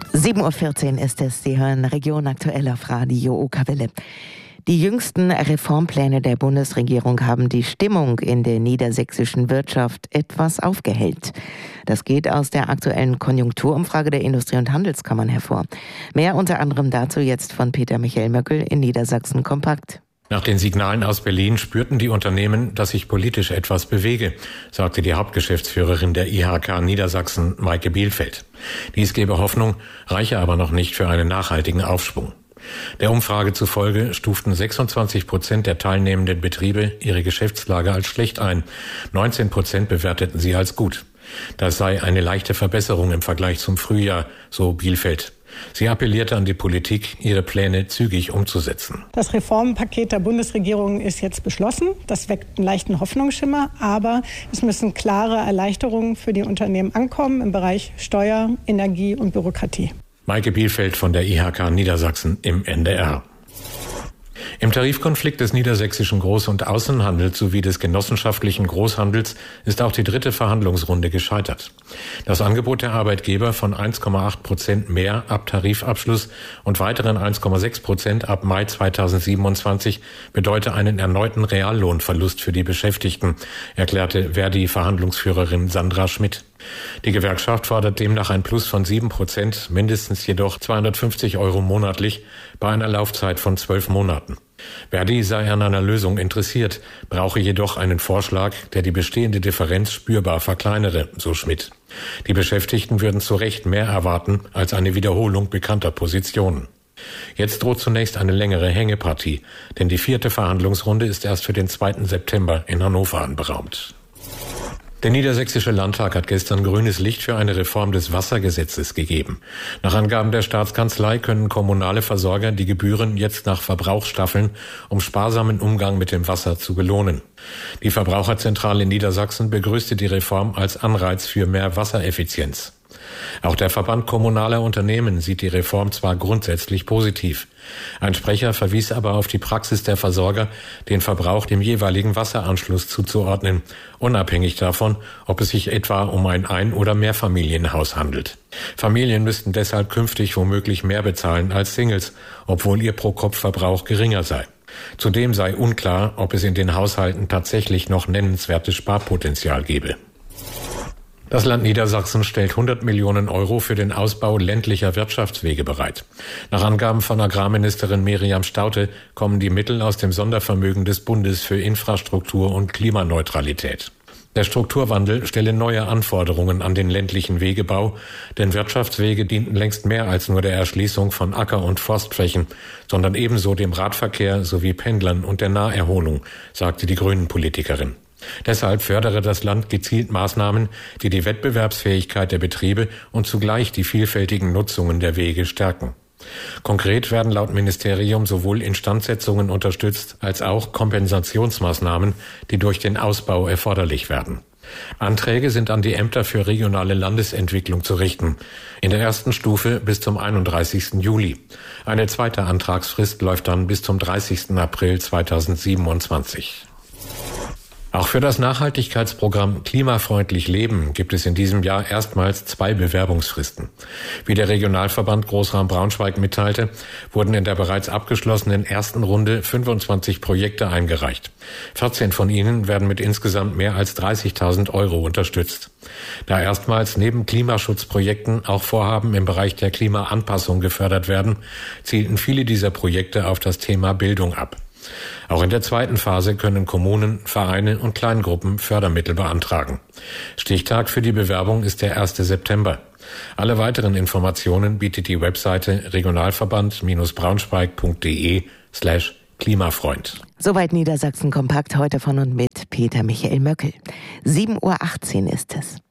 7:14 Uhr ist es. Sie hören Region aktuell auf Radio Okerwelle. Die jüngsten Reformpläne der Bundesregierung haben die Stimmung in der niedersächsischen Wirtschaft etwas aufgehellt. Das geht aus der aktuellen Konjunkturumfrage der Industrie- und Handelskammern hervor. Mehr unter anderem dazu jetzt von Peter Michael Möckel in Niedersachsen kompakt. Nach den Signalen aus Berlin spürten die Unternehmen, dass sich politisch etwas bewege, sagte die Hauptgeschäftsführerin der IHK Niedersachsen, Maike Bielfeld. Dies gebe Hoffnung, reiche aber noch nicht für einen nachhaltigen Aufschwung. Der Umfrage zufolge stuften 26% der teilnehmenden Betriebe ihre Geschäftslage als schlecht ein. 19% bewerteten sie als gut. Das sei eine leichte Verbesserung im Vergleich zum Frühjahr, so Bielfeld. Sie appellierte an die Politik, ihre Pläne zügig umzusetzen. Das Reformpaket der Bundesregierung ist jetzt beschlossen. Das weckt einen leichten Hoffnungsschimmer, aber es müssen klare Erleichterungen für die Unternehmen ankommen im Bereich Steuer, Energie und Bürokratie. Maike Bielfeld von der IHK Niedersachsen im NDR. Im Tarifkonflikt des niedersächsischen Groß- und Außenhandels sowie des genossenschaftlichen Großhandels ist auch die dritte Verhandlungsrunde gescheitert. Das Angebot der Arbeitgeber von 1,8% mehr ab Tarifabschluss und weiteren 1,6% ab Mai 2027 bedeute einen erneuten Reallohnverlust für die Beschäftigten, erklärte Verdi-Verhandlungsführerin Sandra Schmidt. Die Gewerkschaft fordert demnach ein Plus von 7%, mindestens jedoch 250 € monatlich bei einer Laufzeit von 12 Monaten. Verdi sei an einer Lösung interessiert, brauche jedoch einen Vorschlag, der die bestehende Differenz spürbar verkleinere, so Schmidt. Die Beschäftigten würden zu Recht mehr erwarten als eine Wiederholung bekannter Positionen. Jetzt droht zunächst eine längere Hängepartie, denn die vierte Verhandlungsrunde ist erst für den 2. September in Hannover anberaumt. Der Niedersächsische Landtag hat gestern grünes Licht für eine Reform des Wassergesetzes gegeben. Nach Angaben der Staatskanzlei können kommunale Versorger die Gebühren jetzt nach Verbrauch staffeln, um sparsamen Umgang mit dem Wasser zu belohnen. Die Verbraucherzentrale in Niedersachsen begrüßte die Reform als Anreiz für mehr Wassereffizienz. Auch der Verband kommunaler Unternehmen sieht die Reform zwar grundsätzlich positiv. Ein Sprecher verwies aber auf die Praxis der Versorger, den Verbrauch dem jeweiligen Wasseranschluss zuzuordnen, unabhängig davon, ob es sich etwa um ein Ein- oder Mehrfamilienhaus handelt. Familien müssten deshalb künftig womöglich mehr bezahlen als Singles, obwohl ihr Pro-Kopf-Verbrauch geringer sei. Zudem sei unklar, ob es in den Haushalten tatsächlich noch nennenswertes Sparpotenzial gebe. Das Land Niedersachsen stellt 100 Millionen € für den Ausbau ländlicher Wirtschaftswege bereit. Nach Angaben von Agrarministerin Miriam Staudte kommen die Mittel aus dem Sondervermögen des Bundes für Infrastruktur und Klimaneutralität. Der Strukturwandel stelle neue Anforderungen an den ländlichen Wegebau, denn Wirtschaftswege dienten längst mehr als nur der Erschließung von Acker- und Forstflächen, sondern ebenso dem Radverkehr sowie Pendlern und der Naherholung, sagte die Grünen-Politikerin. Deshalb fördere das Land gezielt Maßnahmen, die die Wettbewerbsfähigkeit der Betriebe und zugleich die vielfältigen Nutzungen der Wege stärken. Konkret werden laut Ministerium sowohl Instandsetzungen unterstützt als auch Kompensationsmaßnahmen, die durch den Ausbau erforderlich werden. Anträge sind an die Ämter für regionale Landesentwicklung zu richten. In der ersten Stufe bis zum 31. Juli. Eine zweite Antragsfrist läuft dann bis zum 30. April 2027. Auch für das Nachhaltigkeitsprogramm Klimafreundlich Leben gibt es in diesem Jahr erstmals 2 Bewerbungsfristen. Wie der Regionalverband Großraum Braunschweig mitteilte, wurden in der bereits abgeschlossenen ersten Runde 25 Projekte eingereicht. 14 von ihnen werden mit insgesamt mehr als 30.000 € unterstützt. Da erstmals neben Klimaschutzprojekten auch Vorhaben im Bereich der Klimaanpassung gefördert werden, zielten viele dieser Projekte auf das Thema Bildung ab. Auch in der zweiten Phase können Kommunen, Vereine und Kleingruppen Fördermittel beantragen. Stichtag für die Bewerbung ist der 1. September. Alle weiteren Informationen bietet die Webseite regionalverband-braunschweig.de/Klimafreund. Soweit Niedersachsen kompakt heute von und mit Peter Michael Möckel. 7:18 Uhr ist es.